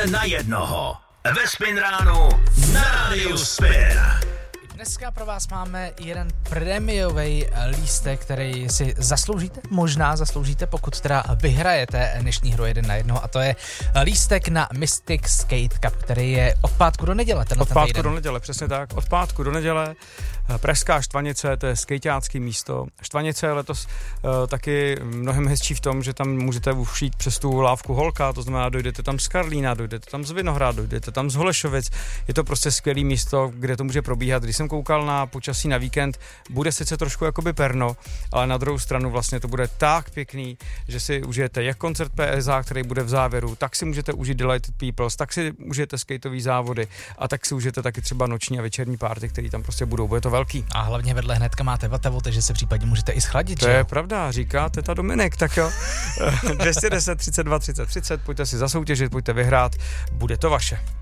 Jeden na jednoho. Ve Spin ránu na rádiu Spin. Dneska pro vás máme jeden prémiový lístek, který si zasloužíte, možná zasloužíte, pokud teda vyhrajete dnešní hru 1 na 1, a to je lístek na Mystic Skate Cup, který je od pátku do neděle. Od pátku do neděle, přesně tak. Od pátku do neděle. Pražská Štvanice, to je skejťácký místo. Štvanice je letos taky mnohem hezčí v tom, že tam můžete všít přes tu lávku Holka, to znamená, dojdete tam z Karlína, dojdete tam z Vinohradu, dojdete tam z Holešovic. Je to prostě skvělý místo, kde to může probíhat. Když jsem koukal na počasí na víkend, bude sice trošku jakoby perno, ale na druhou stranu vlastně to bude tak pěkný, že si užijete jak koncert PSA, který bude v závěru, tak si můžete užít Delighted Peoples, tak si užijete skateový závody a tak si užijete taky třeba noční a večerní party, které tam prostě budou. Bude to velký. A hlavně vedle hnedka máte Vltavu, takže se případně můžete i schladit. To je pravda, říká teta Dominik, tak jo. 210 32 30 30, pojďte si zasoutěžit, pojďte vyhrát, bude to vaše.